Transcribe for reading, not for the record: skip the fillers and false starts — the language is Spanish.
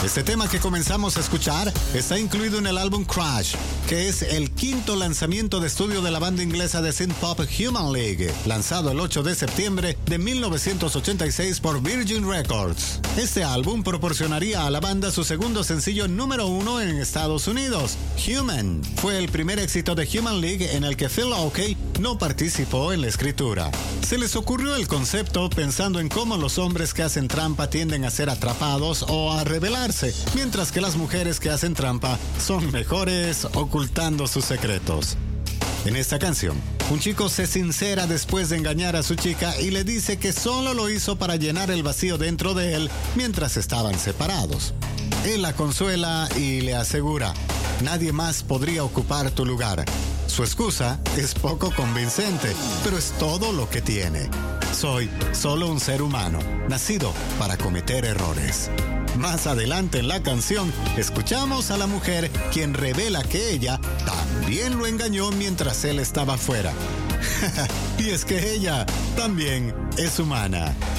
Este tema que comenzamos a escuchar está incluido en el álbum Crash, que es el quinto lanzamiento de estudio de la banda inglesa de synth pop Human League, lanzado el 8 de septiembre de 1986 por Virgin Records. Este álbum proporcionaría a la banda su segundo sencillo número 1 en Estados Unidos. Human fue el primer éxito de Human League en el que Phil Oakey no participó en la escritura. Se les ocurrió el concepto pensando en cómo los hombres que hacen trampa tienden a ser atrapados o a rebelarse, mientras que las mujeres que hacen trampa son mejores ocultando sus secretos. En esta canción, un chico se sincera después de engañar a su chica y le dice que solo lo hizo para llenar el vacío dentro de él mientras estaban separados. Él la consuela y le asegura: nadie más podría ocupar tu lugar. Su excusa es poco convincente, pero es todo lo que tiene. Soy solo un ser humano, nacido para cometer errores. Más adelante en la canción, escuchamos a la mujer quien revela que ella también lo engañó mientras él estaba fuera. Y es que ella también es humana.